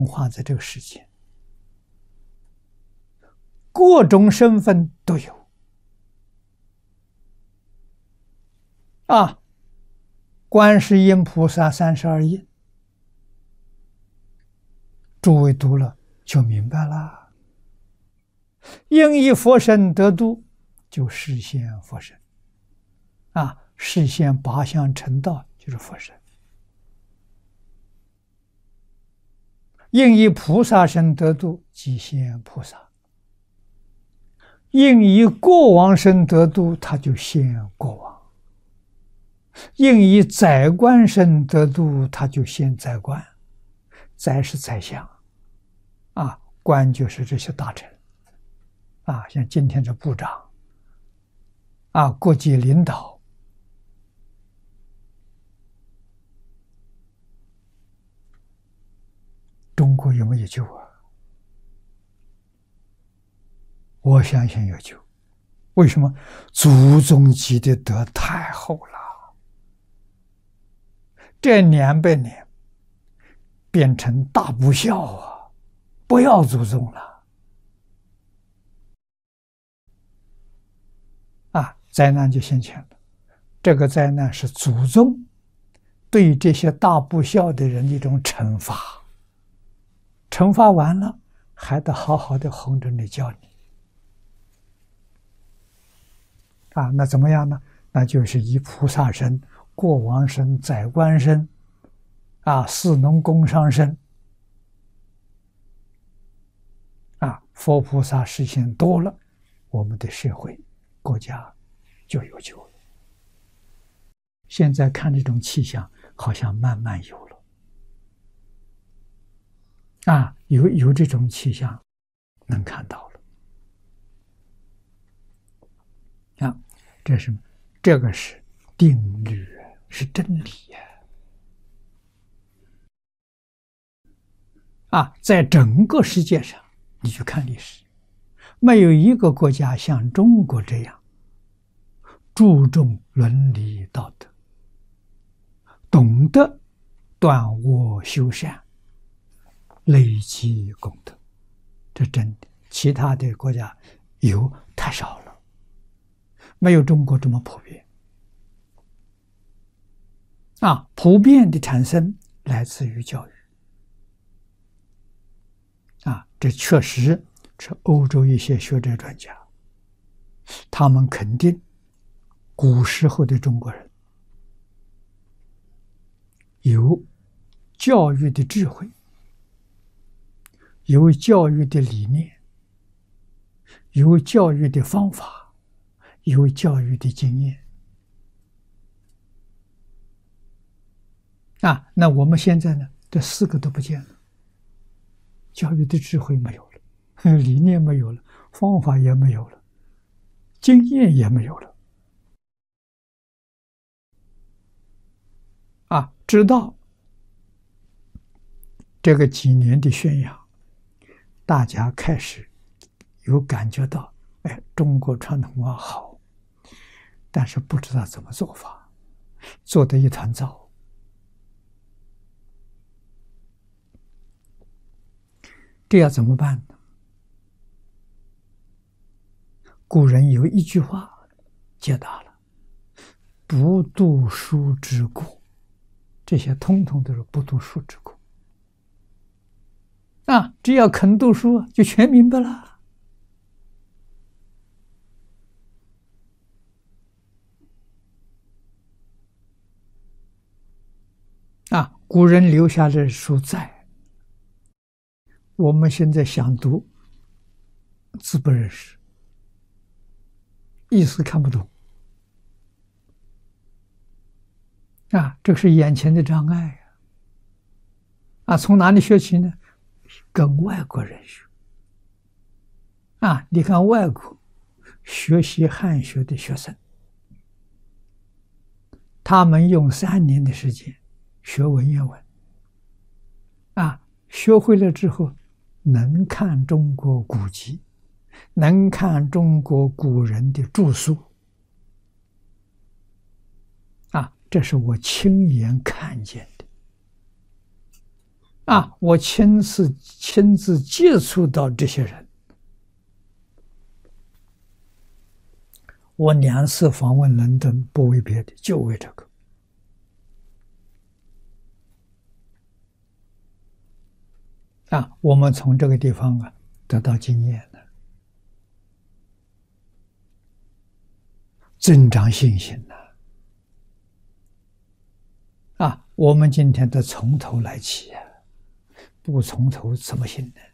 化在这个世界，各种身份都有啊。观世音菩萨32应，诸位读了就明白了。应以佛身得度，就示现佛身啊，示现八相成道就是佛身。应以菩萨身得度，即现菩萨；应以国王身得度，他就现国王；应以宰官身得度，他就现宰官。宰是宰相啊，官就是这些大臣啊，像今天的部长啊，国际领导。中国有没有救啊？我相信有救。为什么？祖宗积的德太厚了，这200年变成大不孝啊！不要祖宗了啊！灾难就现前了。这个灾难是祖宗对这些大不孝的人的一种惩罚。惩罚完了，还得好好的哄着你教你啊，那怎么样呢？那就是以菩萨身、国王身、宰官身啊，士农工商身啊，佛菩萨实现多了，我们的社会国家就有救了。现在看这种气象，好像慢慢有了啊，有这种气象能看到了啊，这是什么？这个是定律，是真理呀！啊，在整个世界上，你去看历史，没有一个国家像中国这样注重伦理道德，懂得断恶修善，累积功德，这真的，其他的国家有太少了，没有中国这么普遍啊！普遍的产生来自于教育啊，这确实是欧洲一些学者专家，他们肯定古时候的中国人有教育的智慧，有教育的理念，有教育的方法，有教育的经验啊。那我们现在呢，这4个都不见了，教育的智慧没有了，理念没有了，方法也没有了，经验也没有了啊。直到这个几年的宣扬，大家开始有感觉到，哎，中国传统文化好，但是不知道怎么做法，做得一团糟。这要怎么办呢？古人有一句话解答了：不读书之过。这些通通都是不读书之过啊！只要肯读书，就全明白了啊！古人留下的书在，我们现在想读，字不认识，意思看不懂啊！这是眼前的障碍啊！从哪里学起呢？跟外国人学啊！你看外国学习汉学的学生，他们用3年的时间学文言文啊，学会了之后，能看中国古籍，能看中国古人的著述啊，这是我亲眼看见的我亲自接触到这些人，我2次访问伦敦，不为别的，就为这个。我们从这个地方得到经验了，增长信心了。我们今天得从头来起不从头怎么行呢？